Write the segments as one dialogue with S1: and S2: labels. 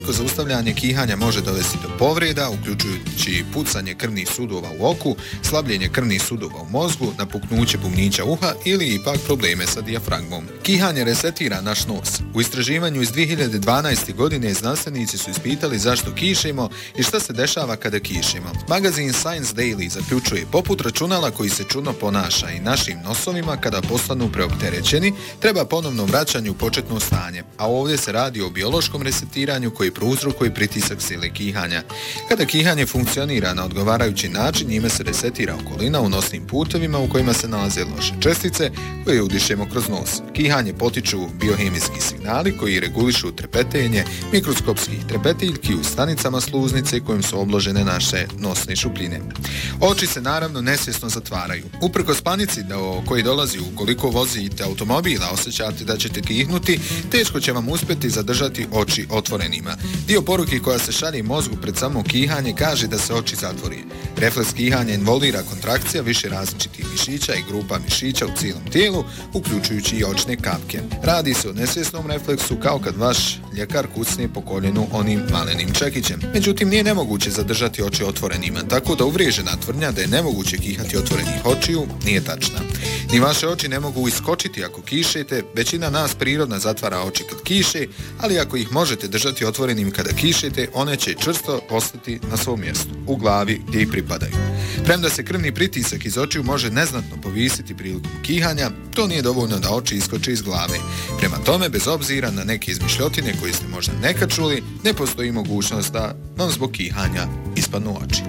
S1: Zaustavljanje kihanja može dovesti do povreda, uključujući pucanje krvnih sudova u oku, slabljenje krvnih sudova u mozgu, napuknuće bubnjića uha ili ipak probleme sa dijafragmom. Kihanje resetira naš nos. U istraživanju iz 2012. godine znanstvenici su ispitali zašto kišimo i šta se dešava kada kišimo. Magazin Science Daily zaključuje, poput računala koji se čudno ponaša i našim nosovima kada postanu preopterećeni, treba ponovno vraćanje u početno stanje, a ovdje se radi o biološkom resetiranju koji prouzrokuje pritisak sile kihanja. Kada kihanje funkcionira na odgovarajući način, njime se resetira okolina u nosnim putevima u kojima se nalaze loše čestice koje udišemo kroz nos. Kihanje potiču biohemijski signali koji regulišu trepetenje mikroskopskih trepetiljki u stanicama sluznice kojim su obložene naše nosne šupljine. Oči se naravno nesvjesno zatvaraju. Uprkos panici koji dolazi ukoliko vozite automobila, osjećate da ćete kihnuti, teško će vam uspjeti zadržati oči otvorenima. Dio poruke koja se šalje mozgu pred samo kihanje kaže da se oči zatvori. Refleks kihanja involvira kontrakcija više različitih mišića i grupa mišića u cijelom tijelu, uključujući i očne kapke. Radi se o nesvjesnom refleksu kao kad vaš ljekar kucne po koljenu onim malenim čekićem. Međutim, nije nemoguće zadržati oči otvorenima, tako da uvriježena tvrdnja da je nemoguće kihati otvorenih očiju nije tačna. Ni vaše oči ne mogu iskočiti ako kišete, većina nas prirodno zatvara oči kad kiše, ali ako ih možete držati otvorenim kada kišete, one će čvrsto ostati na svom mjestu, u glavi gdje i pripadaju. Premda se krvni pritisak iz očiju može neznatno povisiti prilikom kihanja, to nije dovoljno da oči iskoče iz glave. Prema tome, bez obzira na neke izmišljotine koje ste možda nekad čuli, ne postoji mogućnost da vam zbog kihanja ispadnu oči.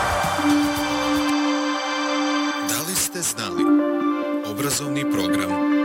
S1: Da li ste znali? Obrazovni program